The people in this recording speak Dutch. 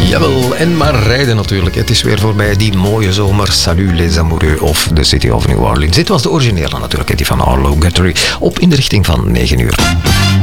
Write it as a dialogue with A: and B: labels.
A: Jawel, en maar rijden natuurlijk. Het is weer voorbij die mooie zomer. Salut les amoureux of The City of New Orleans. Dit was de originele natuurlijk, die van Arlo Guthrie. Op in de richting van 9 uur.